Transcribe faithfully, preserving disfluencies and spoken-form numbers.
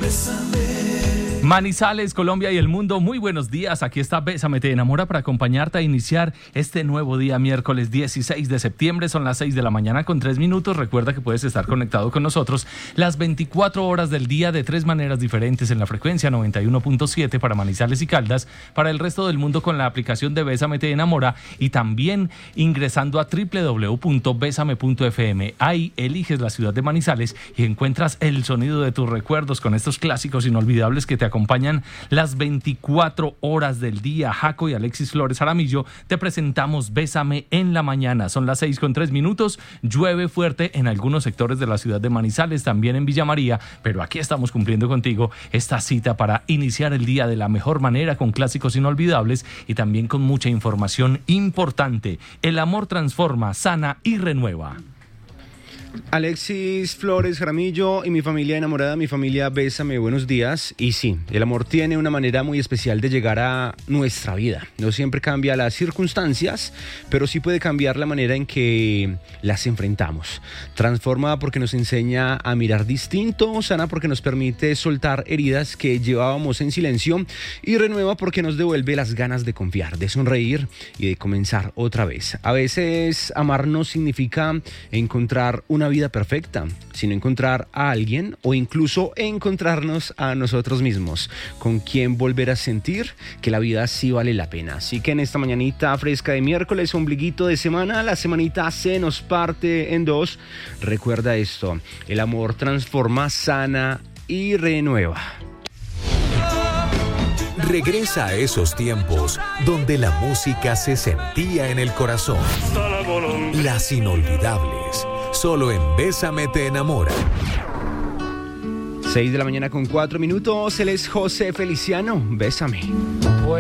Manizales, Colombia y el mundo, muy buenos días. Aquí está Bésame Te Enamora para acompañarte a iniciar este nuevo día, miércoles dieciséis de septiembre. Son las seis de la mañana con tres minutos. Recuerda que puedes estar conectado con nosotros las veinticuatro horas del día de tres maneras diferentes en la frecuencia noventa y uno punto siete para Manizales y Caldas, para el resto del mundo con la aplicación de Bésame Te Enamora y también ingresando a doble u doble u doble u punto besame punto efe eme. Ahí eliges la ciudad de Manizales y encuentras el sonido de tus recuerdos con estos clásicos inolvidables que te acompañan las veinticuatro horas del día. Jaco y Alexis Flores Jaramillo te presentamos Bésame en la mañana. Son las seis con tres minutos. Llueve fuerte en algunos sectores de la ciudad de Manizales, también en Villa María, pero aquí estamos cumpliendo contigo esta cita para iniciar el día de la mejor manera con clásicos inolvidables y también con mucha información importante. El amor transforma, sana y renueva. Alexis Flores Jaramillo y mi familia enamorada, mi familia Bésame, buenos días. Y sí, el amor tiene una manera muy especial de llegar a nuestra vida. No siempre cambia las circunstancias, pero sí puede cambiar la manera en que las enfrentamos. Transforma porque nos enseña a mirar distinto, sana porque nos permite soltar heridas que llevábamos en silencio y renueva porque nos devuelve las ganas de confiar, de sonreír y de comenzar otra vez. A veces amar no significa encontrar una vida perfecta, sino encontrar a alguien o incluso encontrarnos a nosotros mismos, con quien volver a sentir que la vida sí vale la pena. Así que en esta mañanita fresca de miércoles, ombliguito de semana, la semanita se nos parte en dos. Recuerda esto: el amor transforma, sana y renueva. Regresa a esos tiempos donde la música se sentía en el corazón. Las inolvidables. Solo en Bésame Te Enamora. seis de la mañana con cuatro minutos. Él es José Feliciano. Bésame.